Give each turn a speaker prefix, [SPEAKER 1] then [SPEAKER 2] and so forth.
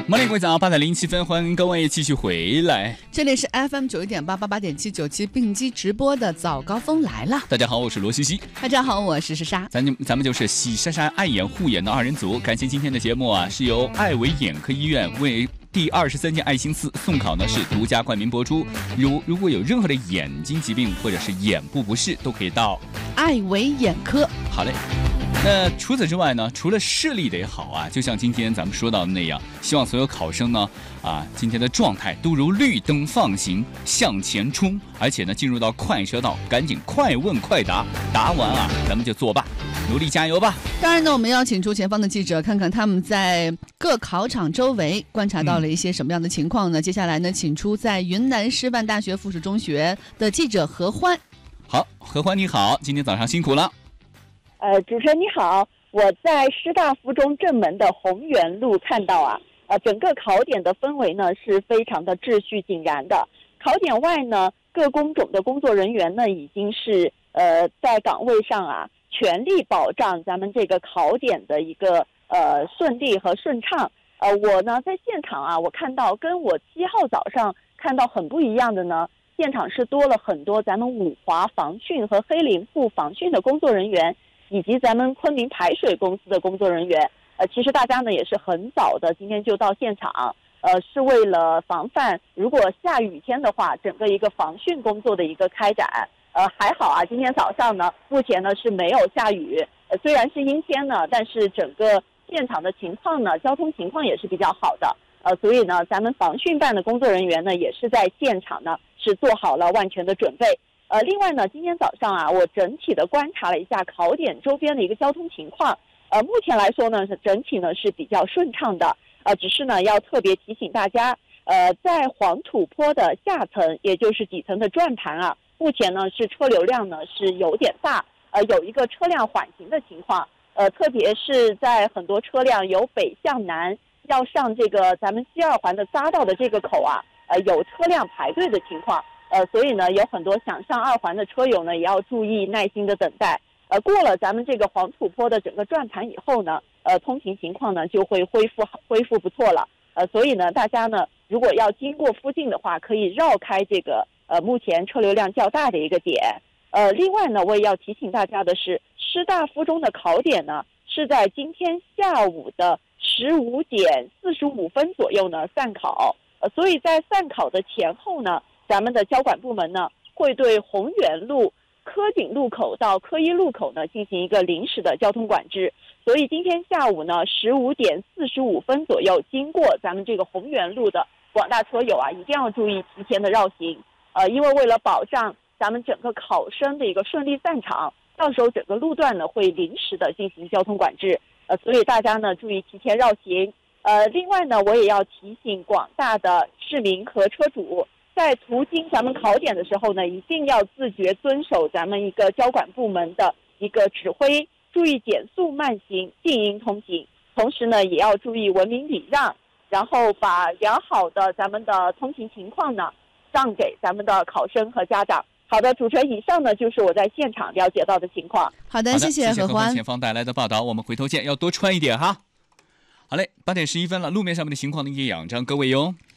[SPEAKER 1] Morning， 各位早上8:07，欢迎各位继续回来。
[SPEAKER 2] 这里是 FM 91.8、88.7、97并机直播的早高峰来了。
[SPEAKER 1] 大家好，我是罗西西。
[SPEAKER 2] 大家好，我是莎莎。
[SPEAKER 1] 咱们就是喜莎莎爱眼护眼的二人组。感谢今天的节目啊，是由爱维眼科医院为第23届爱心4送考呢是独家冠名播出。如果有任何的眼睛疾病或者是眼部不适，都可以到
[SPEAKER 2] 爱维眼科。
[SPEAKER 1] 好嘞。那除此之外呢，除了视力得好啊，就像今天咱们说到的那样，希望所有考生呢今天的状态都如绿灯放行向前冲，而且呢进入到快车道，赶紧快问快答，答完啊咱们就作罢，努力加油吧。
[SPEAKER 2] 当然呢，我们要请出前方的记者，看看他们在各考场周围观察到了一些什么样的情况呢？接下来呢，请出在云南师范大学附属中学的记者何欢。
[SPEAKER 1] 好，何欢你好，今天早上辛苦了。
[SPEAKER 3] 主持人你好，我在师大附中正门的红源路看到整个考点的氛围呢是非常的秩序井然的。考点外呢，各工种的工作人员呢已经是在岗位上全力保障咱们这个考点的一个顺利和顺畅。我呢在现场我看到跟我7号早上看到很不一样的呢，现场是多了很多咱们五华防汛和黑林铺防汛的工作人员，以及咱们昆明排水公司的工作人员。其实大家呢也是很早的今天就到现场，是为了防范如果下雨天的话，整个一个防汛工作的一个开展。还好今天早上呢目前呢是没有下雨，虽然是阴天呢，但是整个现场的情况呢，交通情况也是比较好的。所以呢咱们防汛办的工作人员呢也是在现场呢是做好了万全的准备。另外呢，今天早上我整体的观察了一下考点周边的一个交通情况。目前来说呢，整体呢是比较顺畅的。只是呢要特别提醒大家，在黄土坡的下层，也就是底层的转盘目前呢是车流量呢是有点大，有一个车辆缓行的情况。特别是在很多车辆由北向南要上这个咱们西二环的匝道的这个口有车辆排队的情况。所以呢有很多想上二环的车友呢也要注意耐心的等待。过了咱们这个黄土坡的整个转盘以后呢，通行情况呢就会恢复不错了。所以呢大家呢如果要经过附近的话，可以绕开这个目前车流量较大的一个点。另外呢我也要提醒大家的是，师大附中的考点呢是在今天下午的15点45分左右呢散考。所以在散考的前后呢，咱们的交管部门呢会对红源路科井路口到科一路口呢进行一个临时的交通管制。所以今天下午呢15点45分左右经过咱们这个红源路的广大车友一定要注意提前的绕行。因为为了保障咱们整个考生的一个顺利散场，到时候整个路段呢会临时的进行交通管制。所以大家呢注意提前绕行。另外呢我也要提醒广大的市民和车主，在途经咱们考点的时候呢，一定要自觉遵守咱们一个交管部门的一个指挥，注意减速慢行，静音通行。同时呢，也要注意文明礼让，然后把良好的咱们的通行情况呢，让给咱们的考生和家长。好的，主持人，以上呢就是我在现场了解到的情况。
[SPEAKER 2] 好的，谢谢何欢
[SPEAKER 1] 前方带来的报道，我们回头见，要多穿一点哈。好嘞，8点11分了，路面上面的情况呢也仰仗各位哟。